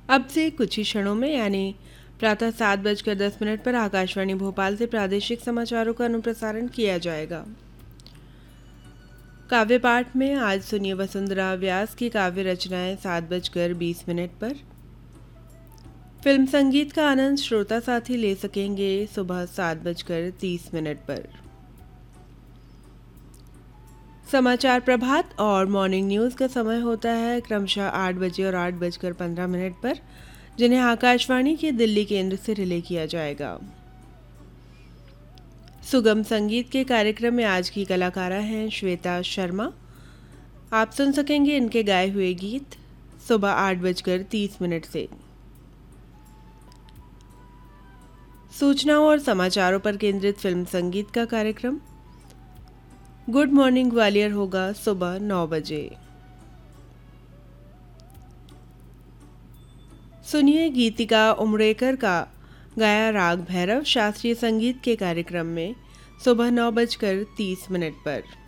अब से कुछ ही क्षणों में यानी प्रातः 7:10 पर आकाशवाणी भोपाल से प्रादेशिक समाचारों का अनुप्रसारण किया जाएगा। काव्य पाठ में आज सुनिए वसुंधरा व्यास की काव्य रचनाएं 7:20 पर। फिल्म संगीत का आनंद श्रोता साथी ले सकेंगे सुबह 7:30 पर। समाचार प्रभात और मॉर्निंग न्यूज़ का समय होता है क्रमशः 8 बजे और 8:15 पर, जिन्हें आकाशवाणी के दिल्ली केंद्र से रिले किया जाएगा। सुगम संगीत के कार्यक्रम में आज की कलाकारा हैं श्वेता शर्मा। आप सुन सकेंगे इनके गाए हुए गीत सुबह 8:30 से। सूचनाओं और समाचारों पर केंद्रित फिल्म संगीत का कार्यक्रम गुड मॉर्निंग ग्वालियर होगा सुबह 9 बजे। सुनिए गीतिका उमरेकर का गाया राग भैरव शास्त्रीय संगीत के कार्यक्रम में सुबह 9:30 पर।